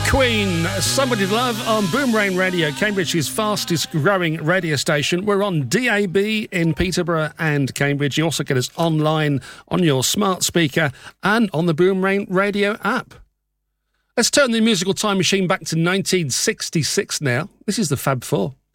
Queen, Somebody to Love on Boomerang Radio, Cambridge's fastest growing radio station. We're on DAB in Peterborough and Cambridge. You also get us online on your smart speaker and on the Boomerang Radio app. Let's turn the musical time machine back to 1966 now. This is the Fab Four.